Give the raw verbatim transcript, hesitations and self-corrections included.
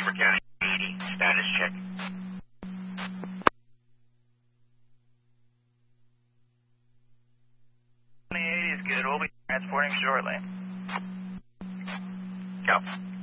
for County eighty. Status check. County eighty is good. We'll be transporting shortly. Go.